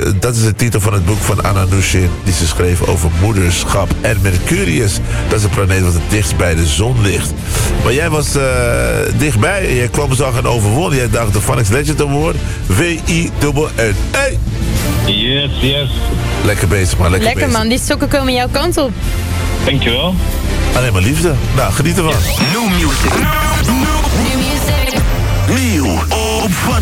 dat is de titel van het boek van Anna Nushin, die ze schreef over moederschap. En Mercurius, dat is een planeet wat het dichtst bij de zon ligt. Maar jij was dichtbij en jij kwam zo gaan overwonnen. Jij dacht de Phonics Legend Award, W-I-N-N. Hey! Yes. Lekker bezig, man. Lekker bezig. Man, die sokken komen jouw kant op. Dankjewel. Alleen maar liefde. Nou, geniet ervan. New music. Nieuw op